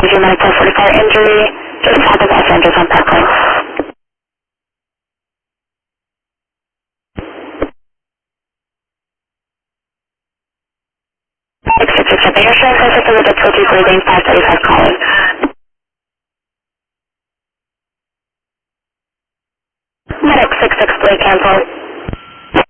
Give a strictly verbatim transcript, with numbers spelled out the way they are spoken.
Your medical forty-four injury, just south of Los Angeles on Parkway. six six six seven, you're showing sensitive with difficulty breathing, five thirty-five calling. Medic six six three cancel.